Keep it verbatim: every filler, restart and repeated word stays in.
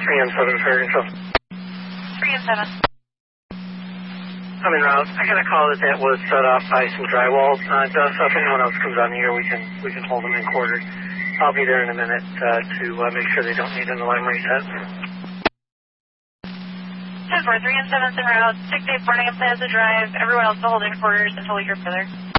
three and seven for yourself. three and seven. I'm en route. I got a call that that was set off by some drywall uh, dust. So if anyone else comes on here, we can we can hold them in quarters. I'll be there in a minute uh, to uh, make sure they don't need an alarm reset. ten four, three and seven's en route. six eight Boarding up Plaza Drive. Everyone else to hold in quarters until we hear further.